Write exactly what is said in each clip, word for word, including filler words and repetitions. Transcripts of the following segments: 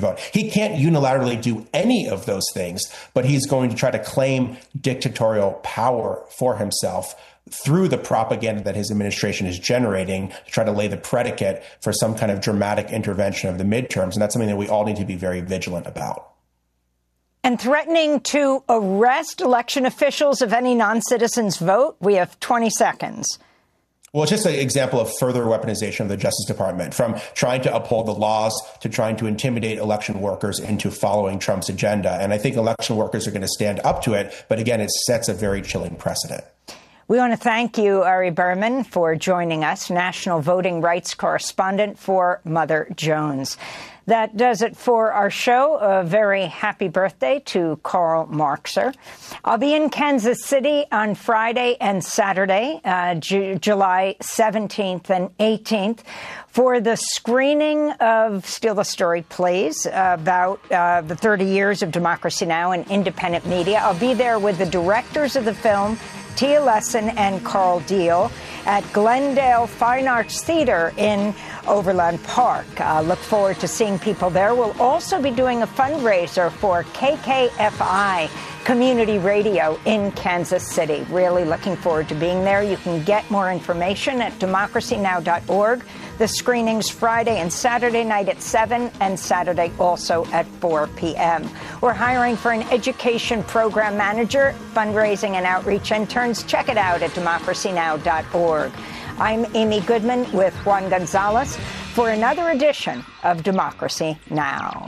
vote. He can't unilaterally do any of those things, but he's going to try to claim dictatorial power for himself through the propaganda that his administration is generating to try to lay the predicate for some kind of dramatic intervention of the midterms. And that's something that we all need to be very vigilant about. And threatening to arrest election officials if any non-citizens vote. We have twenty seconds. Well, it's just an example of further weaponization of the Justice Department, from trying to uphold the laws to trying to intimidate election workers into following Trump's agenda. And I think election workers are going to stand up to it. But again, it sets a very chilling precedent. We want to thank you, Ari Berman, for joining us, national voting rights correspondent for Mother Jones. That does it for our show. A very happy birthday to Karl Marxer. I'll be in Kansas City on Friday and Saturday, uh, Ju- July seventeenth and eighteenth, for the screening of Steal the Story, Please, uh, about uh, the thirty years of Democracy Now! And independent media. I'll be there with the directors of the film, Tia Lesson and Carl Deal, at Glendale Fine Arts Theater in Overland Park. Uh, look forward to seeing people there. We'll also be doing a fundraiser for K K F I Community Radio in Kansas City. Really looking forward to being there. You can get more information at democracy now dot org. The screenings Friday and Saturday night at seven and Saturday also at four p.m. We're hiring for an education program manager, fundraising and outreach interns. Check it out at democracy now dot org. I'm Amy Goodman with Juan Gonzalez for another edition of Democracy Now!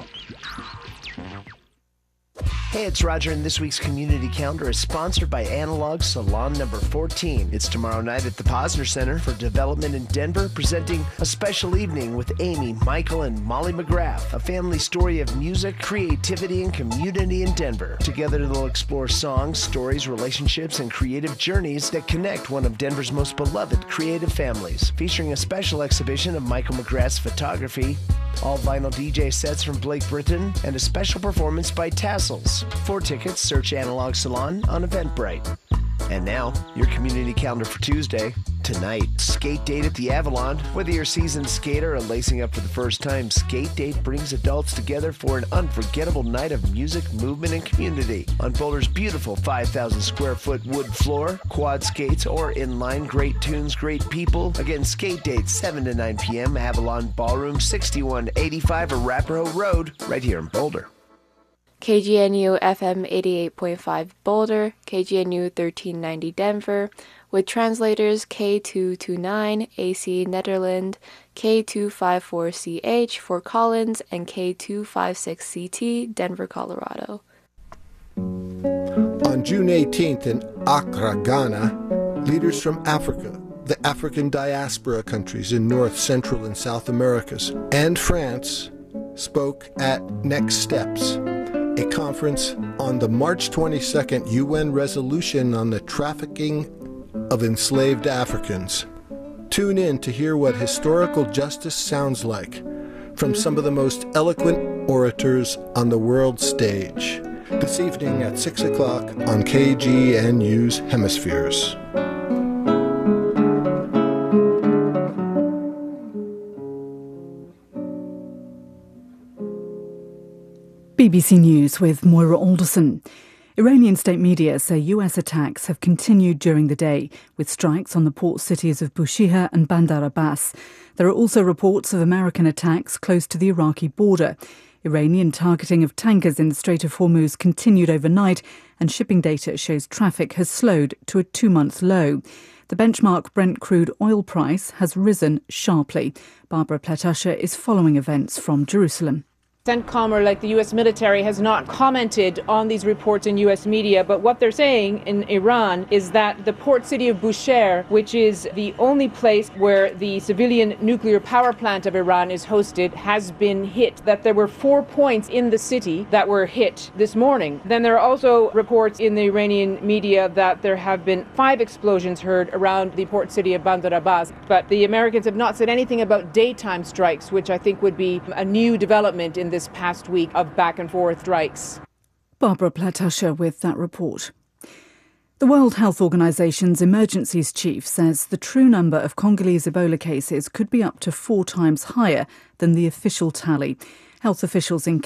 Hey, it's Roger, and this week's Community Calendar is sponsored by Analog Salon number fourteen. It's tomorrow night at the Posner Center for Development in Denver, presenting a special evening with Amy, Michael, and Molly McGrath, a family story of music, creativity, and community in Denver. Together, they'll explore songs, stories, relationships, and creative journeys that connect one of Denver's most beloved creative families, featuring a special exhibition of Michael McGrath's photography, all vinyl D J sets from Blake Britton, and a special performance by Tassels. For tickets, search Analog Salon on Eventbrite. And now, your community calendar for Tuesday. Tonight, Skate Date at the Avalon. Whether you're a seasoned skater or lacing up for the first time, Skate Date brings adults together for an unforgettable night of music, movement, and community. On Boulder's beautiful five thousand square foot wood floor, quad skates, or inline, great tunes, great people. Again, Skate Date, seven to nine p.m., Avalon Ballroom, sixty-one eighty-five Arapahoe Road, right here in Boulder. K G N U F M eighty-eight point five Boulder, K G N U thirteen ninety Denver, with translators K two twenty-nine A C Netherlands, K two fifty-four C H for Collins, and K two fifty-six C T Denver, Colorado. On June eighteenth in Accra, Ghana, leaders from Africa, the African diaspora countries in North, Central, and South Americas, and France spoke at Next Steps, a conference on the March twenty-second U N resolution on the trafficking of enslaved Africans. Tune in to hear what historical justice sounds like from some of the most eloquent orators on the world stage. This evening at six o'clock on K G N U's Hemispheres. B B C News with Moira Alderson. Iranian state media say U S attacks have continued during the day, with strikes on the port cities of Bushehr and Bandar Abbas. There are also reports of American attacks close to the Iraqi border. Iranian targeting of tankers in the Strait of Hormuz continued overnight, and shipping data shows traffic has slowed to a two-month low. The benchmark Brent crude oil price has risen sharply. Barbara Platasha is following events from Jerusalem. CENTCOM, or like the U S military, has not commented on these reports in U S media, but what they're saying in Iran is that the port city of Bushehr, which is the only place where the civilian nuclear power plant of Iran is hosted, has been hit, that there were four points in the city that were hit this morning. Then there are also reports in the Iranian media that there have been five explosions heard around the port city of Bandar Abbas, but the Americans have not said anything about daytime strikes, which I think would be a new development in this this past week of back and forth strikes. Barbara Platasha with that report. The World Health Organization's emergencies chief says the true number of Congolese Ebola cases could be up to four times higher than the official tally. Health officials in